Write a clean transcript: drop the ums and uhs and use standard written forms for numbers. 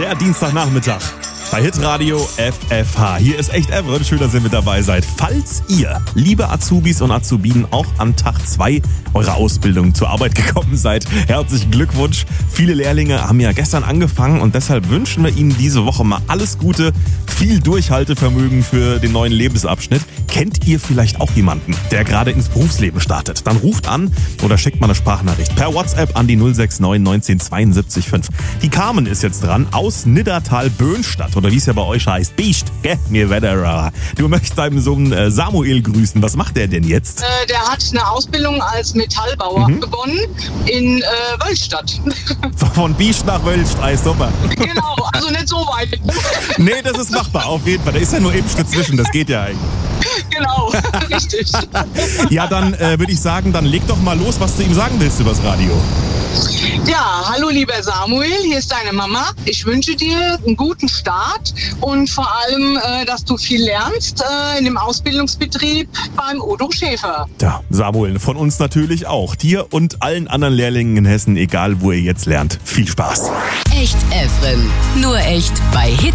Der Dienstagnachmittag bei Hitradio FFH. Hier ist echt Evren. Schön, dass ihr mit dabei seid. Falls ihr, liebe Azubis und Azubinen, auch an Tag 2 eurer Ausbildung zur Arbeit gekommen seid, herzlichen Glückwunsch. Viele Lehrlinge haben ja gestern angefangen und deshalb wünschen wir Ihnen diese Woche mal alles Gute, viel Durchhaltevermögen für den neuen Lebensabschnitt. Kennt ihr vielleicht auch jemanden, der gerade ins Berufsleben startet? Dann ruft an oder schickt mal eine Sprachnachricht per WhatsApp an die 069 19 72 5. Die Carmen ist jetzt dran aus Niddertal-Böhnstadt oder wie es ja bei euch heißt, Biest, gell? Mir Wetterer. Du möchtest deinen Sohn Samuel grüßen. Was macht der denn jetzt? Der hat eine Ausbildung als Metallbauer begonnen in Wölstadt. Von Biest nach Wölstadt, super. Genau, also nicht so weit. Nee, das ist machbar, auf jeden Fall. Da ist ja nur eben dazwischen, das geht ja eigentlich. Genau, richtig. Ja, dann würde ich sagen, dann leg doch mal los, was du ihm sagen willst übers Radio. Ja, hallo lieber Samuel, hier ist deine Mama. Ich wünsche dir einen guten Start und vor allem, dass du viel lernst in dem Ausbildungsbetrieb beim Udo Schäfer. Ja, Samuel, von uns natürlich auch. Dir und allen anderen Lehrlingen in Hessen, egal wo ihr jetzt lernt. Viel Spaß. Echt Evren. Nur echt bei Hit